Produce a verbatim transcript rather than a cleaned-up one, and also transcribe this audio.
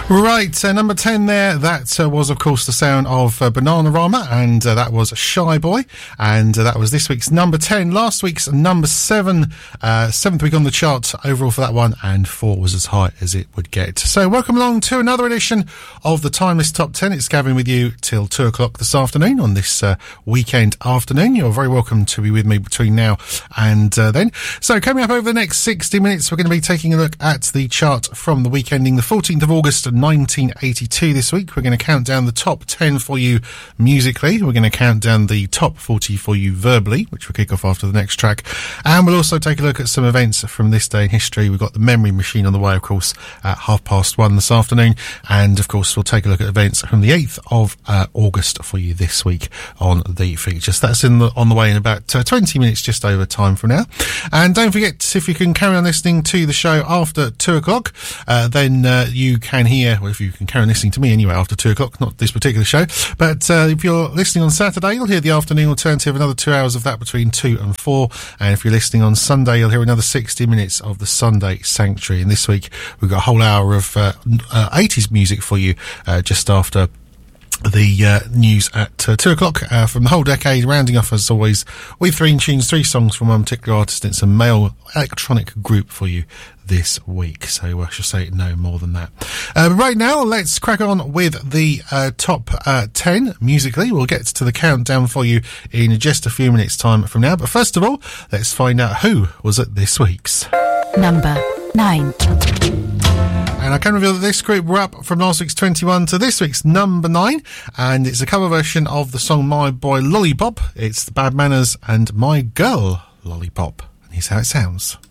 Right, uh, number ten there, that uh, was of course the sound of uh, Bananarama, and uh, that was Shy Boy, and uh, that was this week's number ten. Last week's number seven, uh, seventh week on the chart overall for that one, and four was as high as it would get. So welcome along to another edition of the Timeless Top ten. It's Gavin with you till two o'clock this afternoon on this uh, weekend afternoon. You're very welcome to be with me between now and uh, then. So coming up over the next sixty minutes, we're going to be taking a look at the chart from the week ending the fourteenth of August nineteen eighty-two this week. We're going to count down the top ten for you musically. We're going to count down the top forty for you verbally, which will kick off after the next track. And we'll also take a look at some events from this day in history. We've got the Memory Machine on the way, of course, at half past one this afternoon. And, of course, we'll take a look at events from the eighth of uh, August for you this week on the features. That's in the, on the way in about uh, twenty minutes, just over time from now. And don't forget, if you can carry on listening to the show after two o'clock, uh, then uh, you can hear, well, if you can carry on listening to me anyway after two o'clock, not this particular show, but uh, if you're listening on Saturday, you'll hear the afternoon alternative, another two hours of that between two and four. And if you're listening on Sunday, you'll hear another sixty minutes of the Sunday Sanctuary. And this week, we've got a whole hour of uh, uh, eighties music for you uh, just after the uh, news at uh, two o'clock uh, from the whole decade, rounding off as always with three tunes, three songs from one particular artist. It's a male electronic group for you this week, so I should say no more than that. Uh, right now, let's crack on with the uh, top uh, ten musically. We'll get to the countdown for you in just a few minutes' time from now, but first of all, let's find out who was at this week's number nine. And I can reveal that this group were up from last week's twenty-one to this week's number nine, and it's a cover version of the song My Boy Lollipop. It's the Bad Manners and My Girl Lollipop, and here's how it sounds.